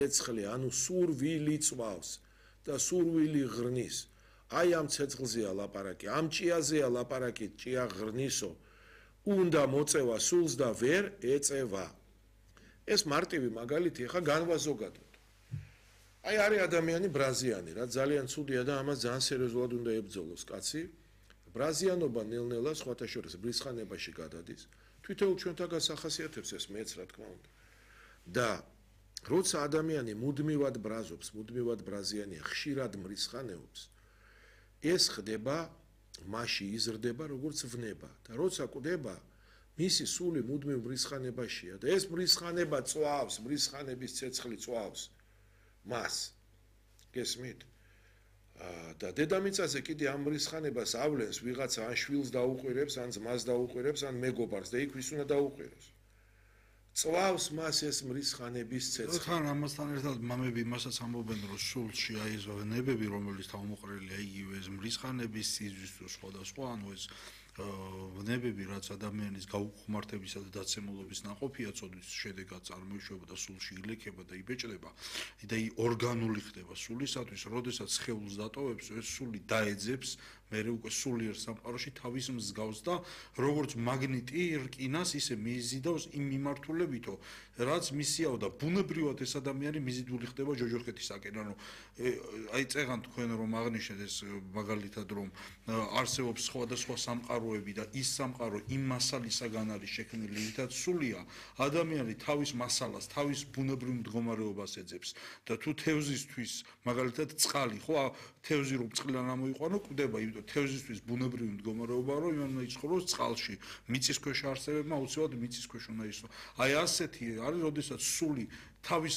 ცეცხლი, ანუ სურვილი წვავს და სურვილი ღრნის. აი ამ ცეცხლზეა ლაპარაკი, ამ ჭიაზეა ლაპარაკი, ჭია ღრნისო. უნდა მოწევა სულს და ვერ ეწევა. ეს მარტივი მაგალითი, ხა განვაზოგადოთ. აი არის ადამიანი ბრაზიანი, რა ძალიან ცუდია და ამას ძალიან სერიოზულად უნდა ებრძოლოს კაცი. ბრაზიანობა ნელ-ნელა სხვათა შორის ბრისხანებაში გადადის. თვითონ ჩვენთაგან ახასიათებს ეს მეც რა თქმა უნდა. და როცა ადამიანი მუდმივად ბრაზობს, მუდმივად ბრაზიანია, ხშირად მრისხანეობს, ეს ხდება, მასში იზრდება როგორც ვნება და როცა კვდება, მისი სული მუდმივ მრისხანებაშია და ეს მრისხანება წვავს, მრისხანების ცეცხლი წვავს მას. გესმით? და დედამიწაზე კიდე ამ მრისხანებას ავლენს ვიღაცა ან შვილს დაუყვირებს, ან ძმას დაუყვირებს, ან მეგობარს და იქ ვის უნდა დაუყვიროს. წვავს მას ეს მრისხანების ცეცხლი. ხან ამასთან ერთად მამები იმასაც ამბობენ, რომ სულში აი ეს ვნებები, რომელიც თავმოყრილია იგივე ეს მრისხანების სიზმრის თუ სხვადასხვა, ანუ ეს ვნებები, რაც ადამიანის გაუხმართებისა და დაცემულობის ნაყოფია, წოდის შედეგად წარმოიშვება და სულში ილექება და იბეჭდება და ორგანული ხდება სულისათვის, როდესაც სხეულს დატოვებს, ეს სული დაეძებს, მერე უკვე სულიერ სამყაროში თავის მსგავს და როგორც მაგნიტი რკინას ისე მიიზიდავს იმ მიმართულებითო, რაც მისიაო და ბუნებრივად ეს ადამიანი მიზიდული ხდება ჯოჯოხეთისაკენ, ანუ აი წეგან თქვენ რომ აღნიშნეთ ეს მაგალითად რომ არსებობს სხვადასხვა სამყაროები და ის სამყარო იმ მასალისაგან არის შექმნილი, რითაც სულია, ადამიანი თავის მასალას, თავის ბუნებრივ მდგომარეობას ეძებს და თუ თევზისთვის მაგალითად წყალი, ხო, თევზი რომ წყლიდან ამოიყვანო, კვდება, იმიტომ თევზისთვის ბუნებრივი მდგომარეობა რომ იმან იცხოვროს წყალში, მიწისქვეშ არსებებმა აუცილებლად მიწისქვეშ უნდა ისო. აი ასეთი არის, როდესაც სული თავის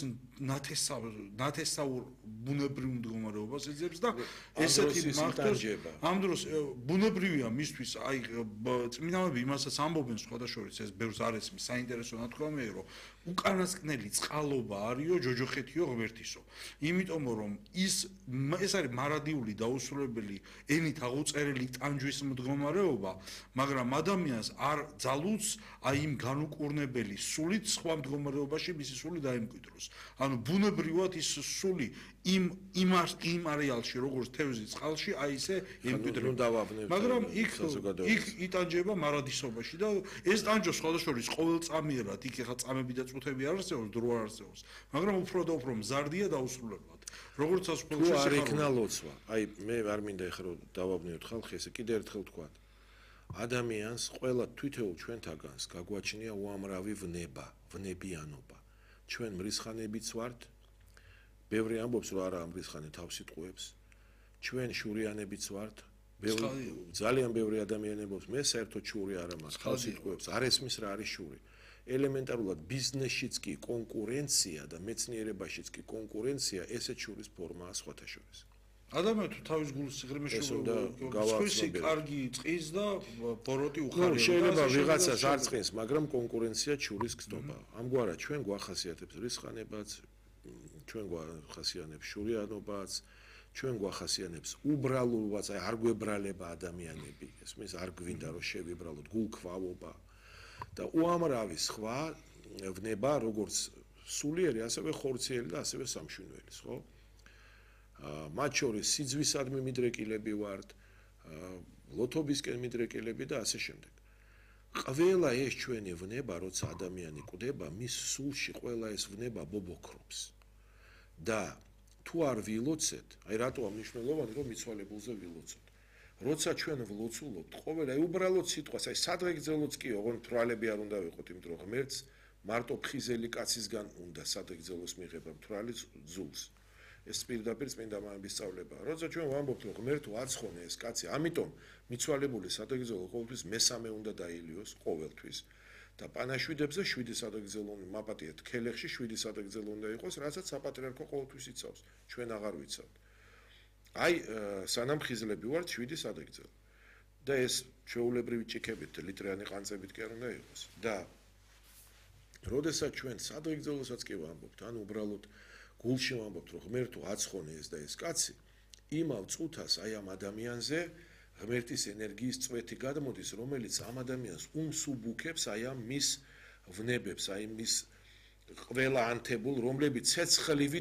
ნათესაურ ბუნებრივ მდგომარეობას ეძებს და ესეთი მართოს ამ დროს ბუნებრივია მისთვის აი წმინდანები იმასაც ამბობენ სხვადასხვა ეს ბევრს არ ესმის საინტერესო ნათქვამია რომ უკანასკნელი წყალობა არისო ჯოჯოხეთიო ღმერთისო იმიტომ რომ ეს არის მარადიული დაუსრულებელი ენით აღუწერელი ტანჯვის მდგომარეობა მაგრამ ადამიანს არ ძალუძს აი იმ განუკურნებელი სულით სხვა მდგომარეობაში მისი სული დაემკვიდროს ანუ ბუნებრივად ის სული იმ არეალში როგორც თევზი წყალში აი ესე ემკვიდრება მაგრამ იქ იტანჯება მარადისობაში და ეს ტანჯვა სხვადასხვა ყოველწამიერად იქ ხა წამები და წუთები არ არსებობს დრო არ არსებობს მაგრამ უფრო და უფრო მზარდია დაუსრულებლად როგორც ასფლში არ იქნა ლოცვა აი მე არ მინდა ეხლა რომ დავაბნიოთ ხალხი ესე კიდე ერთხელ თქვა ადამიანს ყველა თვითეულ ჩვენთაგანს გაგვაჩნია უამრავი ვნებიანობა ჩვენ მრისხანებიც ვართ ბევრი ამბობს რომ არა მრისხანე თავს იტყუებს ჩვენ შურიანებიც ვართ ძალიან ბევრი ადამიანი ამბობს მე საერთოდ შური არ მაქვს თავს იტყუებს არ ესმის რა არის შური ელემენტარულად ბიზნესშიც კი კონკურენცია და მეცნიერებაშიც კი კონკურენცია ესეც შურის ფორმაა სხვათა შორის ადამიანი თუ თავის გულის სიღრმეში სხვისი კარგი წყის და ბოროტი უხარია შეიძლება ვიღაცას არ წყის მაგრამ კონკურენცია შურის გზნობა ამგვარად ჩვენ გვახასიათებს რისხანებაც ჩვენ გვახასიათებს შურიანობაც ჩვენ გვახასიათებს უბრალობაც აი არ გვებრალება ადამიანები ესმის არ გვინდა რომ შევიბრალოთ გულქვავობა და უამრავი სხვა ვნება როგორც სულიერი ასევე ხორციელი და ასევე სამშვენიველის ხო მათ შორის სიძვისადმი მიდრეკილები ვართ ლოთობისკენ მიდრეკილები და ასე შემდეგ ყველა ეს ჩვენი ვნება როცა ადამიანი კვდება მის სულში ყველა ეს ვნება ბობოქრობს და თუ არ ვილოცეთ აი რატოა მნიშვნელოვანი რომ მიცვალებულზე ვილოცოთ როცა ჩვენ ვლოცულობთ ყოველ აი უბრალოდ სიტყვას აი სადღეგრძელოც კი ოღონდ თვალები არ უნდა ვიყოთ იმიტომ რომ ღმერთს მარტო ფხიზელი კაცისგან უნდა სადღეგრძელოს მიღება თვალი ძულს ეს პირდაპირ წმინდა მამების სწავლებაა. როცა ჩვენ ვამბობთ, რომ ღმერთო აცხონე ეს კაცი, ამიტომ მიცვალებული სადღეგრძელო ყოველთვის მესამე უნდა დაილიოს ყოველთვის. და პანაშვიდებზე 7 სადღეგრძელო მაპატიეთ, ქელეხში 7 სადღეგრძელო უნდა იყოს, რასაც საპატრიარქო ყოველთვის იცავს. ჩვენ აღარ ვიცავთ. აი, სანამ ხიზლები ვართ 7 სადღეგრძელო. და ეს ჩვეულებრივი ჭიქებით, ლიტრიანი ყანწებით კი არ უნდა იყოს. და როდესაც ჩვენ სადღეგრძელოსაც კი ვამბობთ, ან უბრალოდ გულში ვამბობთ რომ ღმერთო აცხონე ეს და ეს კაცი იმავ წუთას აი ამ ადამიანზე ღმერთის ენერგიის წვეთი გადმოდის რომელიც ამ ადამიანს უმსუბუქებს აი ამ მის ვნებებს აი მის ყველა ანთებულ რომლებიც ცეცხლივით